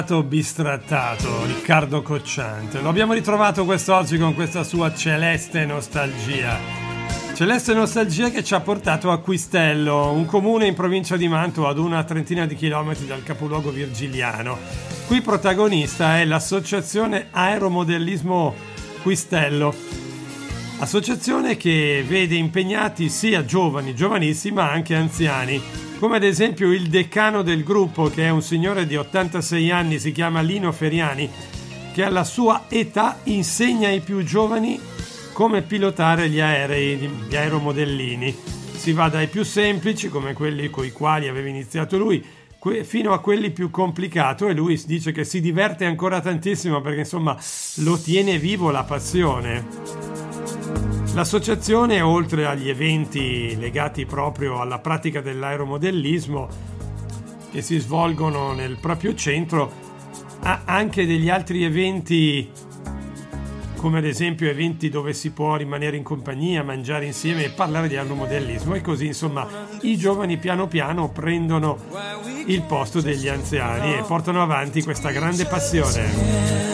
Bistrattato Riccardo Cocciante, lo abbiamo ritrovato quest'oggi con questa sua celeste nostalgia che ci ha portato a Quistello, un comune in provincia di Mantova ad una trentina di chilometri dal capoluogo virgiliano. Qui protagonista è l'associazione Aeromodellismo Quistello, associazione che vede impegnati sia giovani, giovanissimi, ma anche anziani, come ad esempio il decano del gruppo, che è un signore di 86 anni, si chiama Lino Feriani, che alla sua età insegna ai più giovani come pilotare gli aerei, gli aeromodellini. Si va dai più semplici, come quelli con i quali aveva iniziato lui, fino a quelli più complicati, e lui dice che si diverte ancora tantissimo perché insomma lo tiene vivo la passione. L'associazione, oltre agli eventi legati proprio alla pratica dell'aeromodellismo che si svolgono nel proprio centro, ha anche degli altri eventi, come ad esempio eventi dove si può rimanere in compagnia, mangiare insieme e parlare di aeromodellismo, e così insomma i giovani piano piano prendono il posto degli anziani e portano avanti questa grande passione.